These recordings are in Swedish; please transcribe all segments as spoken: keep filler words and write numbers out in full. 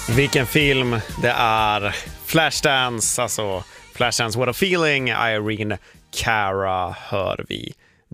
Vilken film det är. Flashdance, alltså Flashdance What a Feeling, Irene Cara hör vi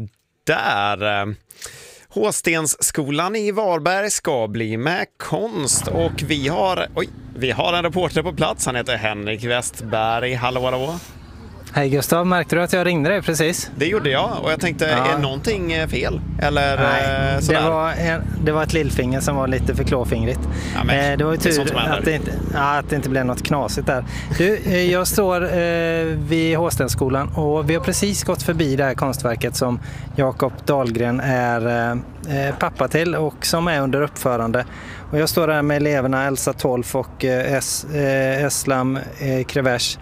där. Håstensskolan i Varberg ska bli med konst och vi har, oj, vi har en reporter på plats, han heter Henrik Westberg. Hallå, hallå. Hej Gustav, märkte du att jag ringde dig precis? Det gjorde jag och jag tänkte, ja. Är någonting fel? Eller Nej, sådär? Det, var en, det var ett lillfinger som var lite för klåfingrigt. Ja, men, eh, det var ju tur det att, det inte, ja, att det inte blev något knasigt där. Du, eh, jag står eh, vid Håstensskolan och vi har precis gått förbi det här konstverket som Jakob Dahlgren är eh, pappa till och som är under uppförande. Och jag står där med eleverna Elsa Tolf och eh, es, eh, Eslam eh, Krevesh.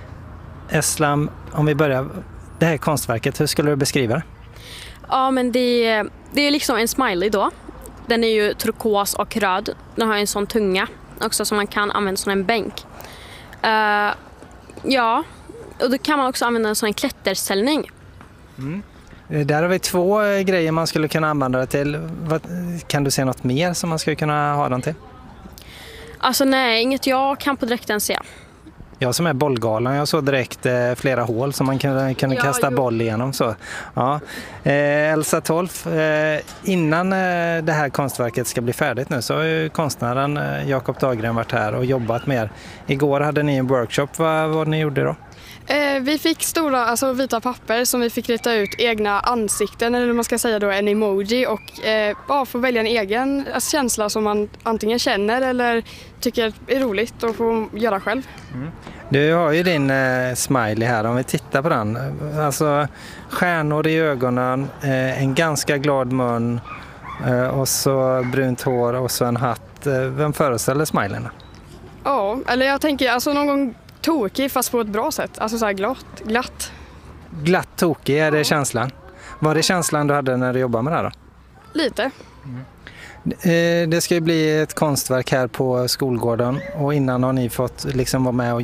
Eslam, om vi börjar, det här konstverket, hur skulle du beskriva det? Ja, men det, det är liksom en smiley då. Den är ju turkos och röd. Den har en sån tunga också som man kan använda som en bänk. Uh, ja, och då kan man också använda en sån klätterställning. Mm. Där har vi två grejer man skulle kunna använda det till. Vad, kan du se något mer som man skulle kunna ha den till? Alltså nej, inget jag kan på direkten se. Jag som är bollgalen, jag såg direkt eh, flera hål som man kunde, kunde ja, kasta jo. boll igenom. Så. Ja. Eh, Elsa Tolf, eh, innan eh, det här konstverket ska bli färdigt nu så har ju konstnären eh, Jakob Dahlgren varit här och jobbat med er. Igår hade ni en workshop, vad var ni gjorde då? Eh, vi fick stora alltså, vita papper som vi fick rita ut egna ansikten, eller man ska säga då en emoji och eh, bara få välja en egen alltså, känsla som man antingen känner eller tycker är roligt och få göra själv. Mm. Du har ju din eh, smiley här, om vi tittar på den. Alltså stjärnor i ögonen, eh, en ganska glad mun eh, och så brunt hår och så en hatt. Eh, vem föreställer smileyn? Ja, eller jag tänker alltså någon gång tokig fast på ett bra sätt. Alltså så här glatt. Glatt, glatt tokig, är det ja. känslan? Var det känslan du hade när du jobbade med det här då? Lite. Mm. Det ska ju bli ett konstverk här på skolgården och innan har ni fått liksom vara med och